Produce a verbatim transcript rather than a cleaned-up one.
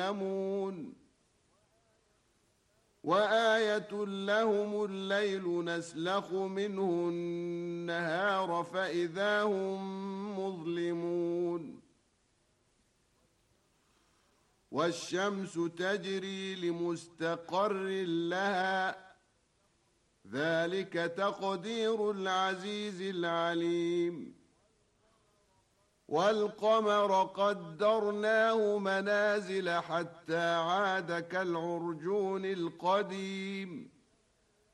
يعلمون وآية لهم الليل نسلخ منه النهار فإذا هم مظلمون والشمس تجري لمستقر لها ذلك تقدير العزيز العليم والقمر قدرناه منازل حتى عاد كالعرجون القديم